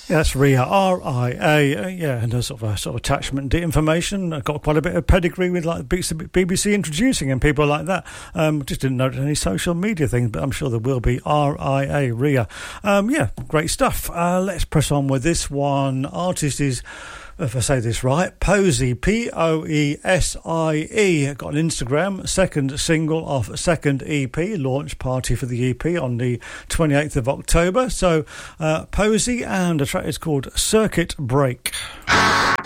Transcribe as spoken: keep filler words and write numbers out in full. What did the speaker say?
Yeah, that's Ria, R I A, uh, yeah, and a sort of a sort of attachment to information. I got quite a bit of pedigree with like B B C introducing and people like that. Um, just didn't notice any social media things, but I'm sure there will be. R I A, Ria. Um, yeah, great stuff. Uh, let's press on with this one. Artist is, if I say this right, Posey, P O E S I E. Got an Instagram, second single off second E P, launch party for the E P on the twenty-eighth of October. So, uh, Posey, and the track is called Circuit Break.